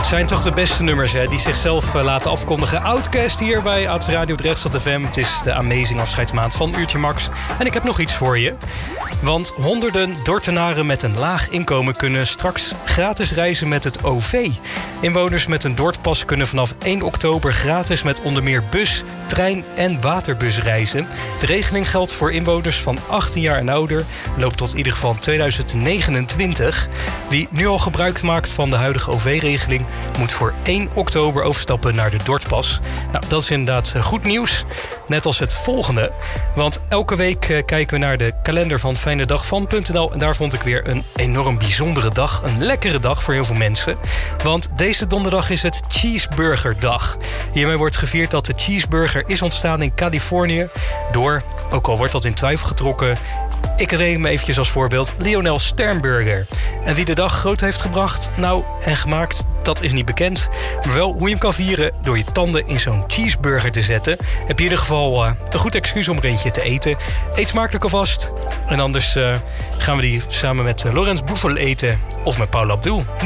zijn toch de beste nummers, hè, die zichzelf laten afkondigen. Outcast hier bij AT Radio Drechtstad FM. Het is de amazing afscheidsmaand van Uurtje Max. En ik heb nog iets voor je. Want honderden Dordtenaren met een laag inkomen kunnen straks gratis reizen met het OV. Inwoners met een Dordtpas kunnen vanaf 1 oktober gratis met onder meer bus, trein en waterbus reizen. De regeling geldt voor inwoners van 18 jaar en ouder. Loopt tot in ieder geval 2029. Wie nu al gebruik maakt van de huidige OV-regeling moet voor 1 oktober overstappen naar de Dordtpas. Nou, dat is inderdaad goed nieuws. Net als het volgende. Want elke week kijken we naar de kalender van fijnedagvan.nl. En daar vond ik weer een enorm bijzondere dag. Een lekkere dag voor heel veel mensen. Want deze donderdag is het Cheeseburgerdag. Hiermee wordt gevierd dat de cheeseburger is ontstaan in Californië door, ook al wordt dat in twijfel getrokken, ik neem me eventjes als voorbeeld Lionel Sternberger. En wie de dag groot heeft gebracht, en gemaakt, dat is niet bekend. Maar wel hoe je hem kan vieren door je tanden in zo'n cheeseburger te zetten. Heb je in ieder geval een goed excuus om er eentje te eten. Eet smakelijk alvast. En anders gaan we die samen met Laurens Boefel eten of met Paula Abdul.